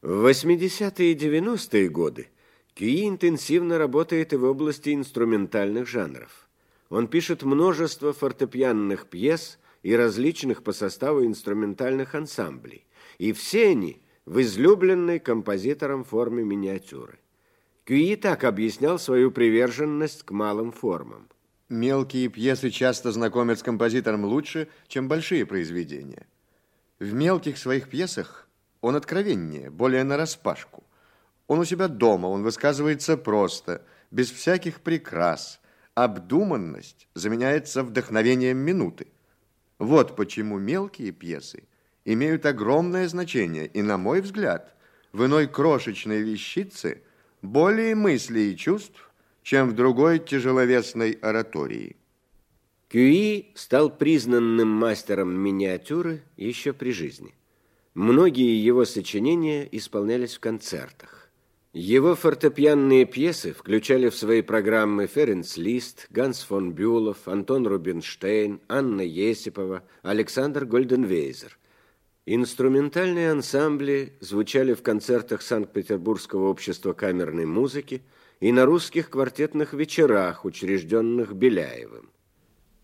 В 80-е и 90-е годы Кюи интенсивно работает и в области инструментальных жанров. Он пишет множество фортепианных пьес и различных по составу инструментальных ансамблей, и все они в излюбленной композитором форме миниатюры. Кюи так объяснял свою приверженность к малым формам. Мелкие пьесы часто знакомят с композитором лучше, чем большие произведения. В мелких своих пьесах он откровеннее, более нараспашку. Он у себя дома, он высказывается просто, без всяких прикрас. Обдуманность заменяется вдохновением минуты. Вот почему мелкие пьесы имеют огромное значение, и, на мой взгляд, в иной крошечной вещице более мыслей и чувств, чем в другой тяжеловесной оратории. Кюи стал признанным мастером миниатюры еще при жизни. Многие его сочинения исполнялись в концертах. Его фортепианные пьесы включали в свои программы Ференц Лист, Ганс фон Бюлов, Антон Рубинштейн, Анна Есипова, Александр Гольденвейзер. Инструментальные ансамбли звучали в концертах Санкт-Петербургского общества камерной музыки и на русских квартетных вечерах, учрежденных Беляевым.